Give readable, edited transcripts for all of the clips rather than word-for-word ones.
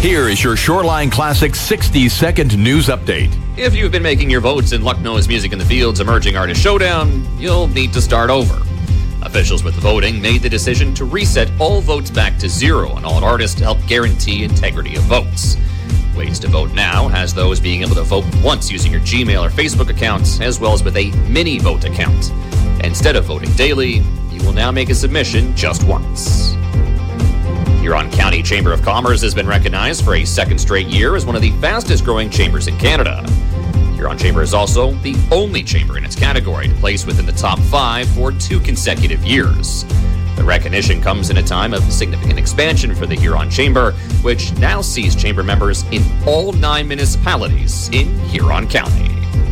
Here is your Shoreline Classic 60-second news update. If you've been making your votes in Lucknow's Music in the Fields Emerging Artist Showdown, you'll need to start over. Officials with the voting made the decision to reset all votes back to zero on all artists to help guarantee integrity of votes. Ways to vote now has those being able to vote once using your Gmail or Facebook accounts, as well as with a mini vote account. Instead of voting daily, you will now make a submission just once. Huron County Chamber of Commerce has been recognized for a second straight year as one of the fastest growing chambers in Canada. Huron Chamber is also the only chamber in its category to place within the top 5 for 2 consecutive years. The recognition comes in a time of significant expansion for the Huron Chamber, which now sees chamber members in all 9 municipalities in Huron County.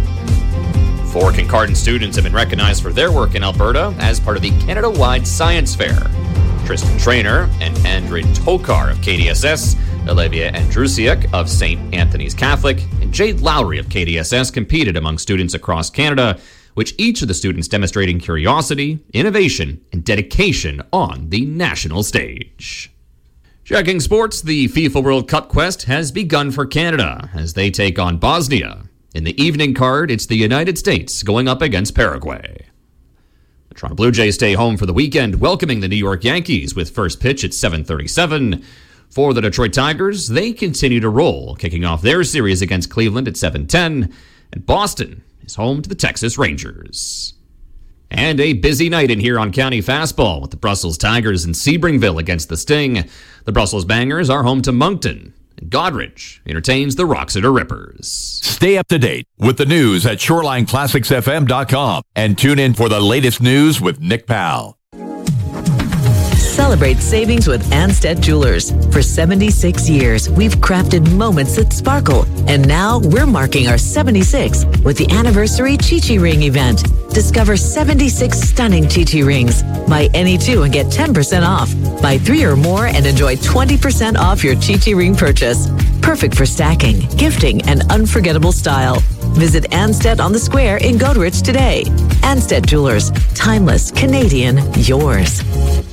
4 Kincardine students have been recognized for their work in Alberta as part of the Canada-wide Science Fair. Tristan Traynor and Andrej Tokar of KDSS, Olivia Andrusiak of St. Anthony's Catholic, and Jade Lowry of KDSS competed among students across Canada, with each of the students demonstrating curiosity, innovation, and dedication on the national stage. Checking sports, the FIFA World Cup quest has begun for Canada as they take on Bosnia. In the evening card, it's the United States going up against Paraguay. The Toronto Blue Jays stay home for the weekend, welcoming the New York Yankees with first pitch at 7:37. For the Detroit Tigers, they continue to roll, kicking off their series against Cleveland at 7:10. And Boston is home to the Texas Rangers. And a busy night in Huron County fastball with the Brussels Tigers in Sebringville against the Sting. The Brussels Bangers are home to Moncton. And Godrich entertains the Roxeter Rippers. Stay up to date with the news at ShorelineClassicsFM.com and tune in for the latest news with Nick Powell. Celebrate savings with Anstead Jewelers. For 76 years, we've crafted moments that sparkle. And now we're marking our 76th with the anniversary Chi-Chi Ring event. Discover 76 stunning Chi-Chi rings. Buy any 2 and get 10% off. Buy 3 or more and enjoy 20% off your Chi-Chi ring purchase. Perfect for stacking, gifting, and unforgettable style. Visit Anstead on the Square in Goderich today. Anstead Jewelers. Timeless, Canadian, yours.